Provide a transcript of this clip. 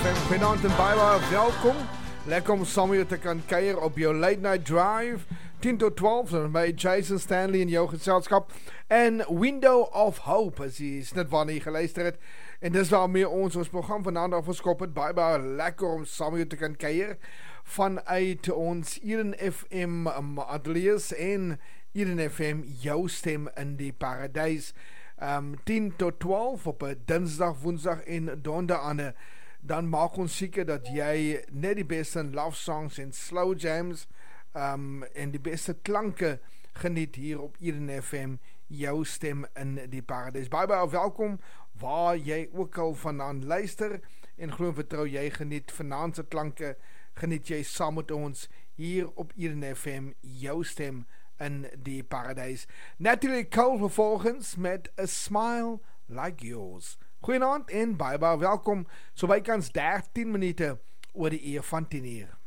FM. Goeienaand en baie welkom. Lekker om saam met jou te kan kuier op jou late night drive. 10 tot 12, en my Jason Stanley in jou geselskap. En Window of Hope, as jy net wanneer jy geluister het. En dis waarmee ons program vanaand afgeskop het. Baie lekker om saam met jou te kan kuier. Vanuit ons Eden FM ateliers en Eden FM jou stem in die paradijs. 10 tot 12 op 'n dinsdag, woensdag en donderdag. Dan maak ons seker dat jy net die beste love songs en slow jams en die beste klanke geniet hier op Eden FM, jou stem in die paradijs. Baie welkom waar jy ook al vandaan luister en glo en vertrou jy geniet vanaand se klanke, geniet jy saam met ons hier op Eden FM, jou stem in die paradijs. Natalie Cole vervolgens met A Smile Like Yours. Goeienaand en baie welkom. So bykans 13 minute oor die uur van 10 uur.